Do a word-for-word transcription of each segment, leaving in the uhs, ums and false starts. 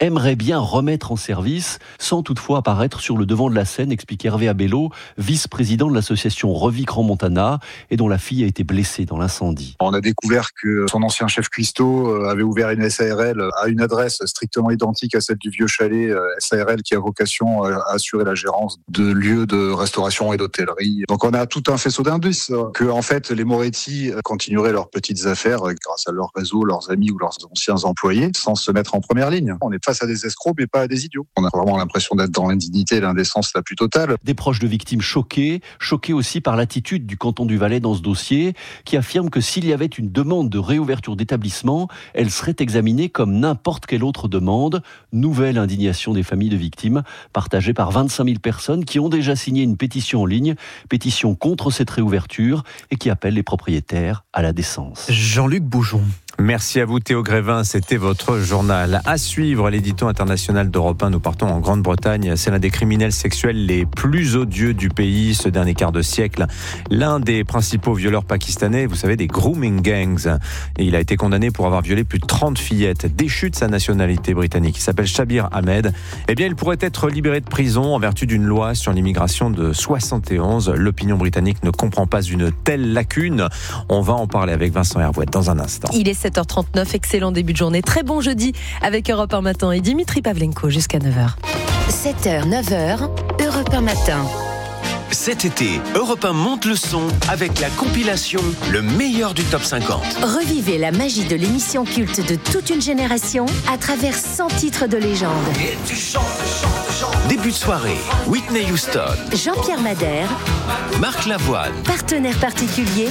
aimerait bien remettre en service, sans toutefois apparaître sur le devant de la scène, explique Hervé Abello, vice-président de l'association Revit Grand Montana, et dont la fille a été blessée dans l'incendie. On a découvert que son ancien chef cuistot avait ouvert une S A R L à une adresse strictement identique à celle du vieux chalet, S A R L qui a vocation à assurer la gérance de lieux de restauration et d'hôtellerie. Donc on a tout un faisceau d'indices que en fait les Moretti continueraient leurs petites affaires grâce à leur réseau, leurs amis ou leurs anciens employés, sans se mettre en première ligne. On est face à des escrocs mais pas à des idiots. On a vraiment l'impression d'être dans l'indignité et l'indécence la plus totale. Des proches de victimes choqués, choqués aussi par l'attitude du canton du Valais dans ce dossier, qui affirme que s'il y avait une demande de réouverture d'établissement, elle serait examinée comme n'importe quelle autre demande. Nouvelle indignation des familles de victimes, partagée par vingt-cinq mille personnes qui ont déjà signé une pétition en ligne, pétition contre cette réouverture et qui appelle les propriétaires à la décence. Jean-Luc Boujon. Merci à vous Théo Grévin, c'était votre journal. À suivre, l'édito international d'Europe un, nous partons en Grande-Bretagne. C'est l'un des criminels sexuels les plus odieux du pays ce dernier quart de siècle. L'un des principaux violeurs pakistanais, vous savez, des grooming gangs. Et il a été condamné pour avoir violé plus de trente fillettes. Déchu de sa nationalité britannique, il s'appelle Shabir Ahmed. Eh bien, il pourrait être libéré de prison en vertu d'une loi sur l'immigration de soixante et onze. L'opinion britannique ne comprend pas une telle lacune. On va en parler avec Vincent Hervouet dans un instant. Il est sept heures trente-neuf, excellent début de journée. Très bon jeudi avec Europe un Matin et Dimitri Pavlenko jusqu'à neuf heures. sept heures, neuf heures, Europe un Matin. Cet été, Europe un monte le son avec la compilation Le meilleur du top cinquante. Revivez la magie de l'émission culte de toute une génération à travers cent titres de légende. Et tu chantes, chantes, chantes. Début de soirée, Whitney Houston, Jean-Pierre Madère, Marc Lavoine, partenaire particulier.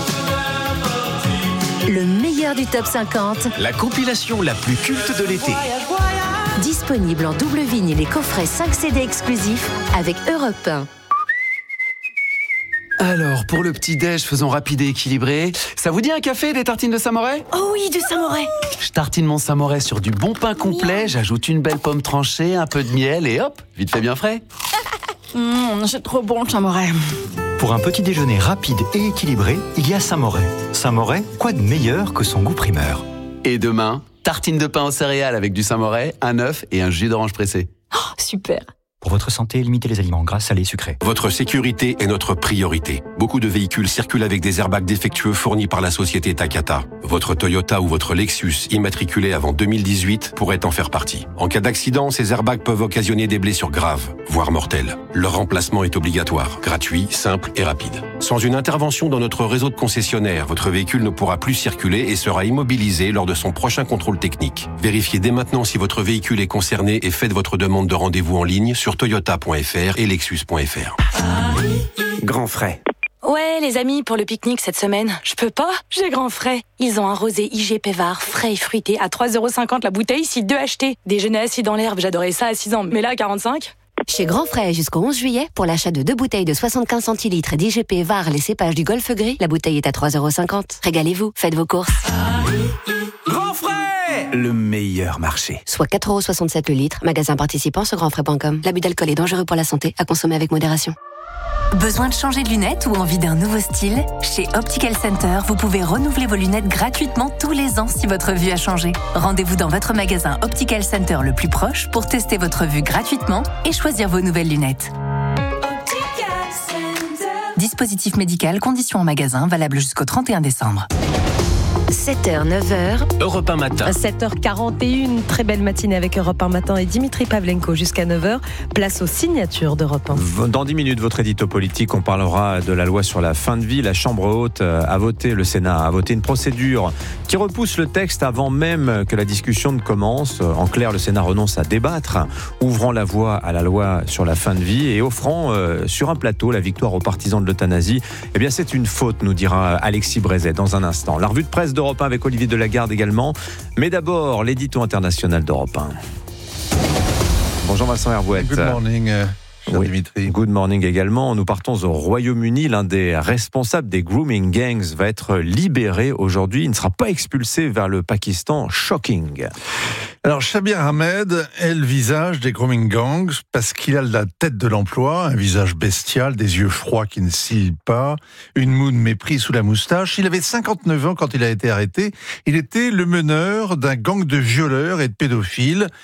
Le meilleur du top cinquante. La compilation la plus culte de l'été. Disponible en double vinyle et coffret cinq C D exclusifs avec Europe un. Alors, pour le petit-déj, faisons rapide et équilibré. Ça vous dit un café, des tartines de Saint-Moret ? Oh oui, du Saint-Moret. Je tartine mon Saint-Moret sur du bon pain complet, j'ajoute une belle pomme tranchée, un peu de miel et hop, vite fait bien frais. Mmh, c'est trop bon le Saint-Moret. Pour un petit déjeuner rapide et équilibré, il y a Saint-Moret. Saint-Moret, quoi de meilleur que son goût primeur ? Et demain, tartine de pain aux céréales avec du Saint-Moret, un œuf et un jus d'orange pressé. Oh, super. Pour votre santé, limitez les aliments gras, salés, sucrés. Votre sécurité est notre priorité. Beaucoup de véhicules circulent avec des airbags défectueux fournis par la société Takata. Votre Toyota ou votre Lexus, immatriculé avant deux mille dix-huit, pourrait en faire partie. En cas d'accident, ces airbags peuvent occasionner des blessures graves, voire mortelles. Leur remplacement est obligatoire, gratuit, simple et rapide. Sans une intervention dans notre réseau de concessionnaires, votre véhicule ne pourra plus circuler et sera immobilisé lors de son prochain contrôle technique. Vérifiez dès maintenant si votre véhicule est concerné et faites votre demande de rendez-vous en ligne sur toyota point f r et lexus point f r. Grand frais. Ouais, les amis, pour le pique-nique cette semaine, je peux pas, j'ai grand frais. Ils ont un rosé I G Pévard, frais et fruité, à trois euros cinquante la bouteille, si deux achetés. Déjeuner assis dans l'herbe, j'adorais ça à six ans, mais là, à quarante-cinq. Chez Grand Frais, jusqu'au onze juillet, pour l'achat de deux bouteilles de soixante-quinze centilitres d'I G P V A R, les cépages du Golfe Gris, la bouteille est à trois euros cinquante. Régalez-vous, faites vos courses. Grand frais, le meilleur marché. Soit quatre euros soixante-sept le litre, magasin participant sur grand frais point com. L'abus d'alcool est dangereux pour la santé, à consommer avec modération. Besoin de changer de lunettes ou envie d'un nouveau style ? Chez Optical Center, vous pouvez renouveler vos lunettes gratuitement tous les ans si votre vue a changé. Rendez-vous dans votre magasin Optical Center le plus proche pour tester votre vue gratuitement et choisir vos nouvelles lunettes. Dispositif médical, conditions en magasin, valable jusqu'au trente et un décembre. sept heures, neuf heures. Europe un Matin. sept heures quarante et une, très belle matinée avec Europe un Matin et Dimitri Pavlenko jusqu'à neuf heures. Place aux signatures d'Europe un. Dans dix minutes, votre édito politique, on parlera de la loi sur la fin de vie. La Chambre haute a voté, le Sénat a voté une procédure qui repousse le texte avant même que la discussion ne commence. En clair, le Sénat renonce à débattre, ouvrant la voie à la loi sur la fin de vie et offrant euh, sur un plateau la victoire aux partisans de l'euthanasie. Eh bien, c'est une faute, nous dira Alexis Brézet dans un instant. La revue de presse d'Europe un avec Olivier Delagarde également. Mais d'abord, l'édito international d'Europe un. Bonjour Vincent Hervouet. Good morning. Euh... Oui. Dimitri. Good morning également. Nous partons au Royaume-Uni. L'un des responsables des grooming gangs va être libéré aujourd'hui. Il ne sera pas expulsé vers le Pakistan. Shocking. Alors, Shabir Ahmed est le visage des grooming gangs parce qu'il a la tête de l'emploi, un visage bestial, des yeux froids qui ne cillent pas, une moue de mépris sous la moustache. Il avait cinquante-neuf ans quand il a été arrêté. Il était le meneur d'un gang de violeurs et de pédophiles